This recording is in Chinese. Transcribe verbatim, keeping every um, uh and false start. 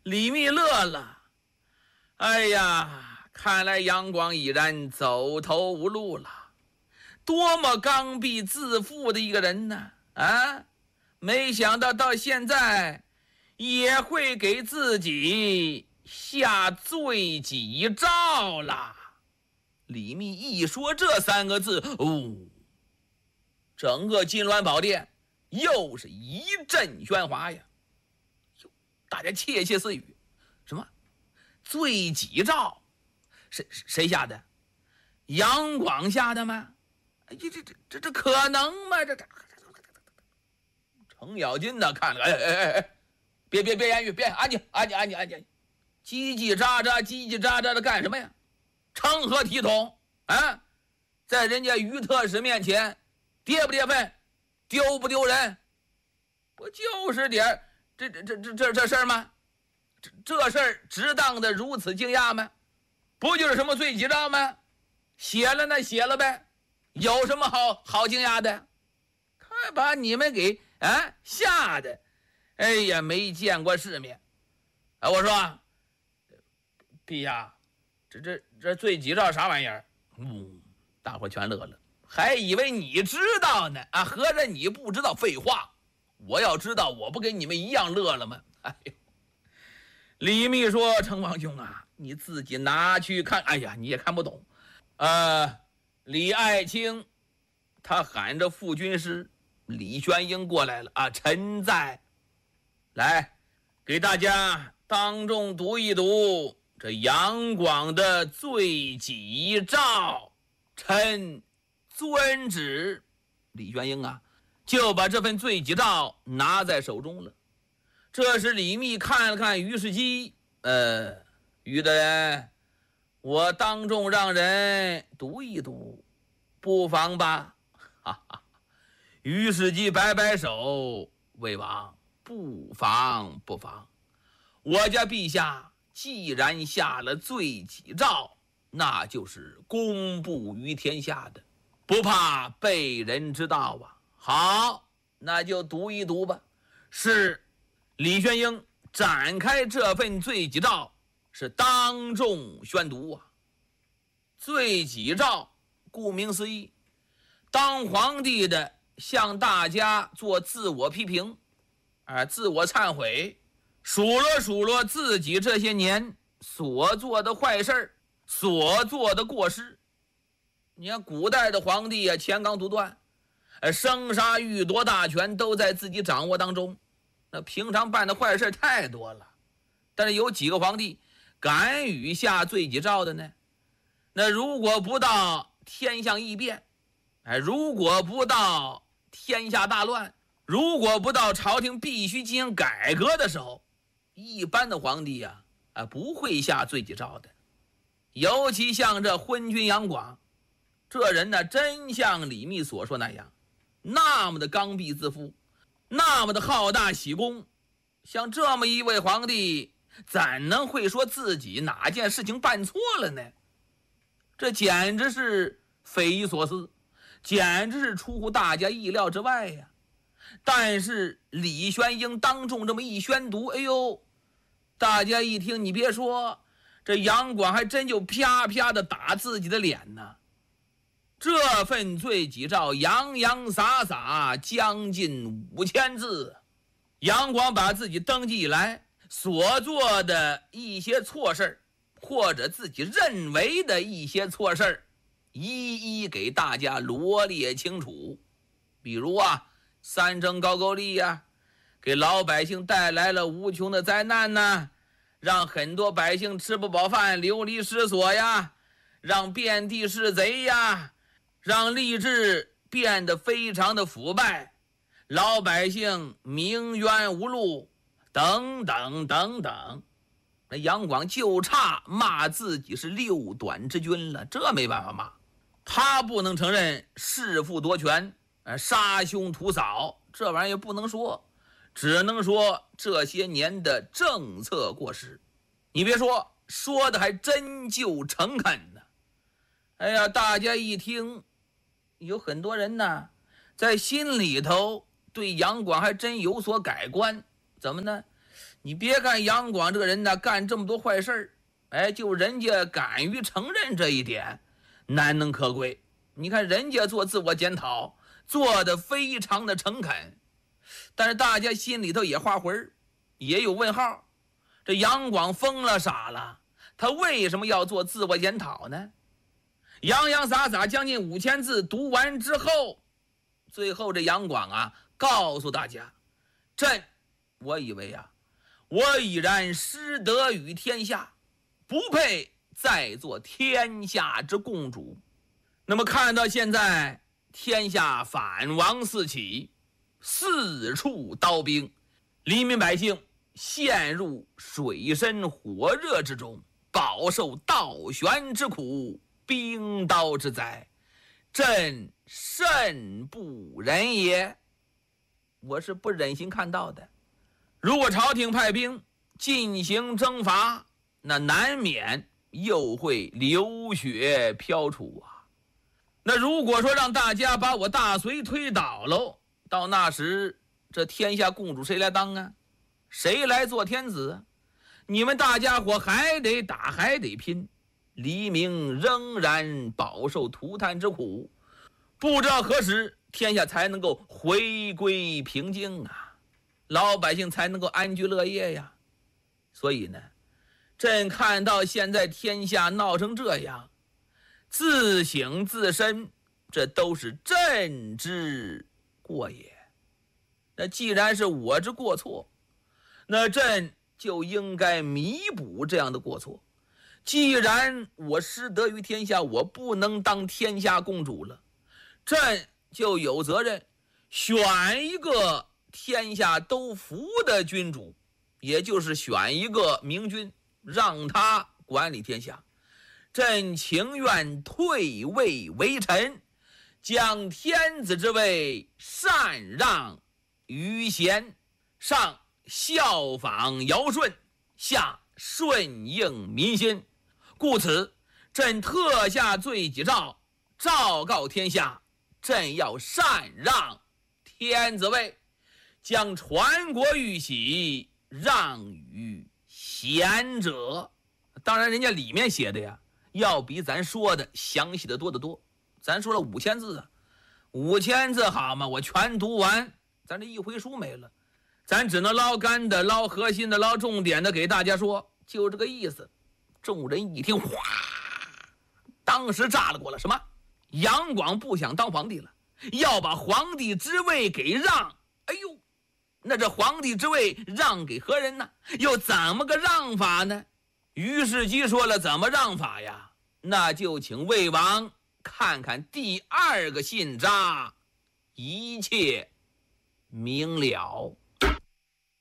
李密乐了，哎呀，看来杨广已然走投无路了。多么刚愎自负的一个人呢！啊，没想到到现在也会给自己下罪己诏了。李密一说这三个字，哦，整个金銮宝殿又是一阵喧哗呀！大家窃窃私语，什么罪己诏？谁谁下的？杨广下的吗？哎，这这这这这可能吗？这这程咬金呢？看了，哎哎哎哎，别别别言语，别安静，安静，安静，安静，叽叽喳喳，叽叽喳喳的干什么呀？成何体统啊！在人家于特使面前，跌不跌份，丢不丢人？不就是点这这这这这这事儿吗？这这事儿值当的如此惊讶吗？不就是什么罪己诏吗？写了那写了呗，有什么好好惊讶的？快把你们给啊吓得，哎呀，没见过世面。啊，我说，陛下，这这这罪己诏啥玩意儿？嗯，大伙全乐了，还以为你知道呢啊，合着你不知道？废话，我要知道，我不跟你们一样乐了吗？哎呦，李密说：“成王兄啊，你自己拿去看。哎呀，你也看不懂。呃，李爱卿，他喊着副军师李玄英过来了啊，臣在。来，给大家当众读一读这杨广的罪己诏。臣遵旨。”李玄英啊，就把这份罪己诏拿在手中了。这时李密看了看于世基，呃，于大人，我当众让人读一读，不妨吧？哈哈，于世基摆摆手，魏王，不妨不妨。我家陛下既然下了罪己诏，那就是公布于天下的，不怕被人知道啊。好，那就读一读吧。是。李玄英展开这份罪己诏，是当众宣读啊。罪己诏顾名思义，当皇帝的向大家做自我批评，啊，自我忏悔，数落数落自己这些年所做的坏事，所做的过失。你看古代的皇帝啊，乾纲独断，生杀予夺大权都在自己掌握当中。那平常办的坏事太多了，但是有几个皇帝敢于下罪己诏的呢？那如果不到天象异变，哎，如果不到天下大乱，如果不到朝廷必须进行改革的时候，一般的皇帝呀、啊，啊，不会下罪己诏的。尤其像这昏君杨广，这人呢，真像李密所说那样，那么的刚愎自负，那么的好大喜功。像这么一位皇帝，怎能会说自己哪件事情办错了呢？这简直是匪夷所思，简直是出乎大家意料之外呀。但是李玄英当众这么一宣读，哎呦，大家一听，你别说，这杨广还真就啪啪的打自己的脸呢。这份罪己诏洋洋洒洒将近五千字，杨广把自己登基以来所做的一些错事，或者自己认为的一些错事，一一给大家罗列清楚。比如啊，三征高句丽呀，给老百姓带来了无穷的灾难呢，让很多百姓吃不饱饭，流离失所呀，让遍地是贼呀，让吏治变得非常的腐败，老百姓鸣冤无路，等等等等。那杨广就差骂自己是六短之君了，这没办法骂。他不能承认弑父夺权、杀兄屠嫂，这玩意儿也不能说，只能说这些年的政策过失。你别说，说的还真就诚恳呢。哎呀，大家一听，有很多人呢，在心里头对杨广还真有所改观。怎么呢？ 你别看杨广这个人呢，干这么多坏事，哎，就人家敢于承认这一点，难能可贵。你看人家做自我检讨，做得非常的诚恳，但是大家心里头也画魂，也有问号。这杨广疯了傻了，他为什么要做自我检讨呢？洋洋洒洒将近五千字读完之后，最后这杨广啊告诉大家，朕我以为啊，我已然失德于天下，不配再做天下之共主。那么看到现在天下反王四起，四处刀兵，黎民百姓陷入水深火热之中，饱受倒悬之苦，兵刀之灾，朕甚不忍也。我是不忍心看到的。如果朝廷派兵进行征伐，那难免又会流血飘出啊。那如果说让大家把我大隋推倒喽，到那时这天下共主谁来当啊？谁来做天子啊？你们大家伙还得打，还得拼，黎民仍然饱受涂炭之苦，不知道何时天下才能够回归平静啊，老百姓才能够安居乐业呀。所以呢，朕看到现在天下闹成这样，自省自身，这都是朕之过也。那既然是我之过错，那朕就应该弥补这样的过错。既然我失德于天下，我不能当天下共主了，朕就有责任选一个天下都服的君主，也就是选一个明君，让他管理天下。朕情愿退位为臣，将天子之位禅让于贤，上效仿尧舜，下顺应民心。故此，朕特下罪己诏，昭告天下，朕要禅让天子位，将传国玉玺让与贤者。当然人家里面写的呀，要比咱说的详细的多得多。咱说了五千字啊，五千字好嘛，我全读完，咱这一回书没了，咱只能捞干的、捞核心的、捞重点的给大家说，就这个意思。众人一听，哗，当时炸了锅了。什么？杨广不想当皇帝了，要把皇帝之位给让。哎呦，那这皇帝之位让给何人呢？又怎么个让法呢？于世基说了，怎么让法呀？那就请魏王看看第二个信札，一切明了。